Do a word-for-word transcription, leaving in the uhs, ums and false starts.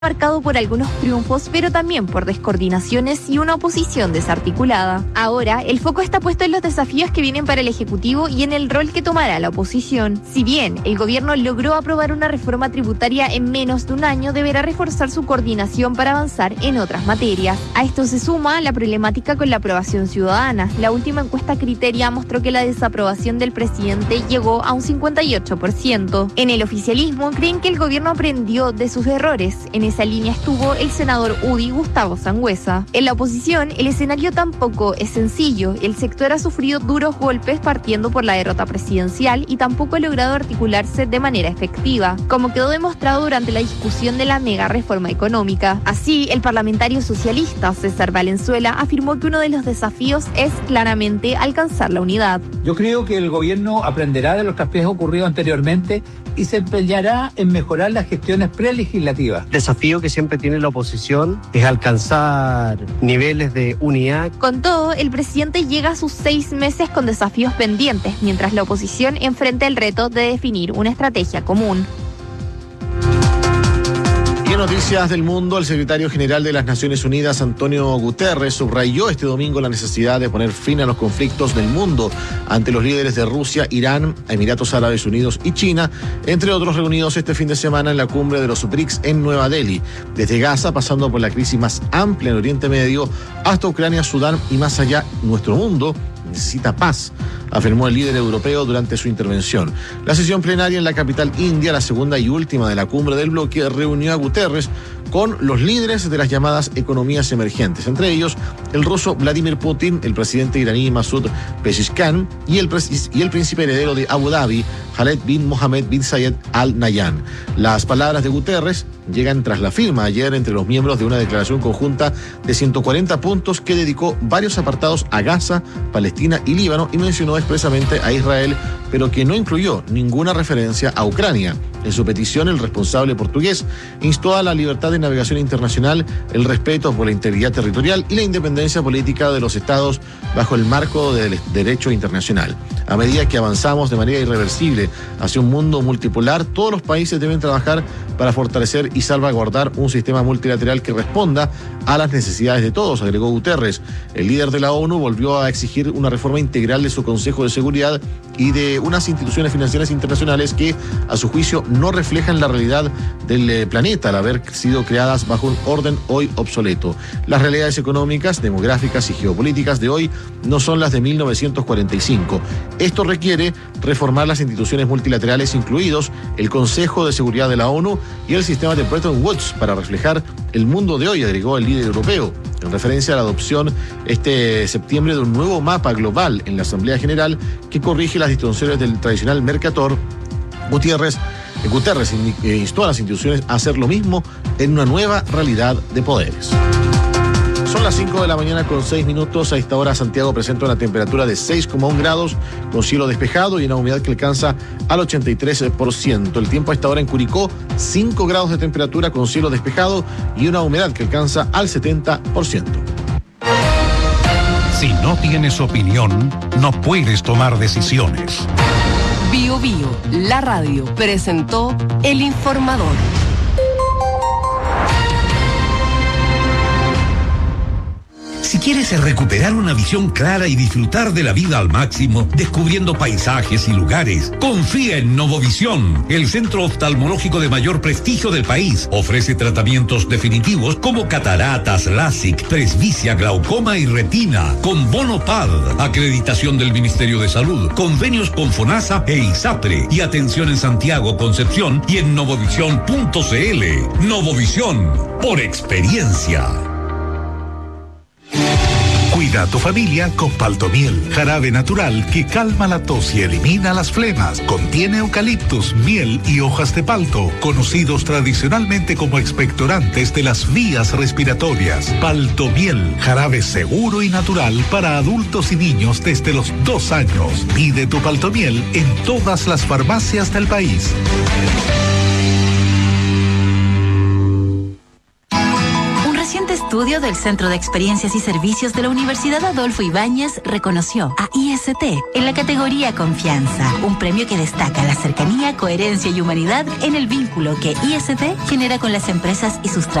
marcado por algunos triunfos, pero también por descoordinaciones y una oposición desarticulada. Ahora, el foco está puesto en los desafíos que vienen para el Ejecutivo y en el rol que tomará la oposición. Si bien el gobierno logró aprobar una reforma tributaria en menos de un año, deberá reforzar su coordinación para avanzar en otras materias. A esto se suma la problemática con la aprobación ciudadana. La última encuesta Criteria mostró que la desaprobación del presidente llegó a un cincuenta y ocho por ciento. En el oficialismo creen que el gobierno aprendió de sus errores. En esa línea estuvo el senador U D I Gustavo Sangüesa. En la oposición, el escenario tampoco es sencillo. El sector ha sufrido duros golpes partiendo por la derrota presidencial y tampoco ha logrado articularse de manera efectiva, como quedó demostrado durante la discusión de la mega reforma económica. Así, el parlamentario socialista César Valenzuela afirmó que uno de los desafíos es claramente alcanzar la unidad. Yo creo que el gobierno aprenderá de los traspiés ocurridos anteriormente y se empeñará en mejorar las gestiones prelegislativas. El desafío que siempre tiene la oposición es alcanzar niveles de unidad. Con todo, el presidente llega a sus seis meses con desafíos pendientes, mientras la oposición enfrenta el reto de definir una estrategia común. Y en noticias del mundo, el secretario general de las Naciones Unidas, Antonio Guterres, subrayó este domingo la necesidad de poner fin a los conflictos del mundo ante los líderes de Rusia, Irán, Emiratos Árabes Unidos y China, entre otros reunidos este fin de semana en la cumbre de los B R I C S en Nueva Delhi. Desde Gaza, pasando por la crisis más amplia en Oriente Medio, hasta Ucrania, Sudán y más allá, nuestro mundo necesita paz, afirmó el líder europeo durante su intervención. La sesión plenaria en la capital india, la segunda y última de la cumbre del bloque, reunió a Guterres con los líderes de las llamadas economías emergentes, entre ellos el ruso Vladimir Putin, el presidente iraní Masoud Pezeshkian y el, y el príncipe heredero de Abu Dhabi, Khaled bin Mohammed bin Zayed Al Nahyan. Las palabras de Guterres llegan tras la firma ayer entre los miembros de una declaración conjunta de ciento cuarenta puntos que dedicó varios apartados a Gaza, Palestina y Líbano y mencionó expresamente a Israel, pero que no incluyó ninguna referencia a Ucrania. En su petición, el responsable portugués instó a la libertad de navegación internacional, el respeto por la integridad territorial y la independencia política de los estados bajo el marco del derecho internacional. A medida que avanzamos de manera irreversible hacia un mundo multipolar, todos los países deben trabajar para fortalecer y salvaguardar un sistema multilateral que responda a las necesidades de todos, agregó Guterres. El líder de la ONU volvió a exigir una reforma integral de su Consejo de Seguridad y de unas instituciones financieras internacionales que, a su juicio, no reflejan la realidad del planeta al haber sido creadas bajo un orden hoy obsoleto. Las realidades económicas, demográficas y geopolíticas de hoy no son las de mil novecientos cuarenta y cinco. Esto requiere reformar las instituciones multilaterales, incluidos el Consejo de Seguridad de la ONU y el sistema de Bretton Woods, para reflejar el mundo de hoy, agregó el líder europeo, en referencia a la adopción este septiembre de un nuevo mapa global en la Asamblea General que corrige las distorsiones del tradicional Mercator. Gutiérrez Guterres instó a las instituciones a hacer lo mismo en una nueva realidad de poderes. Son las cinco de la mañana con seis minutos. A esta hora Santiago presenta una temperatura de seis coma uno grados con cielo despejado y una humedad que alcanza al ochenta y tres por ciento. El tiempo a esta hora en Curicó, cinco grados de temperatura con cielo despejado y una humedad que alcanza al setenta por ciento. Si no tienes opinión, no puedes tomar decisiones. Bio Bio, la radio, presentó El Informador. Si quieres recuperar una visión clara y disfrutar de la vida al máximo, descubriendo paisajes y lugares, confía en Novovisión, el centro oftalmológico de mayor prestigio del país. Ofrece tratamientos definitivos como cataratas, LASIK, presbicia, glaucoma y retina, con bono P A D, acreditación del Ministerio de Salud, convenios con FONASA e ISAPRE, y atención en Santiago, Concepción y en novovisión punto c l. Novovisión, por experiencia. Cuida a tu familia con Paltomiel, jarabe natural que calma la tos y elimina las flemas. Contiene eucaliptus, miel y hojas de palto, conocidos tradicionalmente como expectorantes de las vías respiratorias. Paltomiel, jarabe seguro y natural para adultos y niños desde los dos años. Pide tu Paltomiel en todas las farmacias del país. estudio del Centro de Experiencias y Servicios de la Universidad Adolfo Ibáñez reconoció a I S T en la categoría Confianza, un premio que destaca la cercanía, coherencia y humanidad en el vínculo que I S T genera con las empresas y sus trabajadores.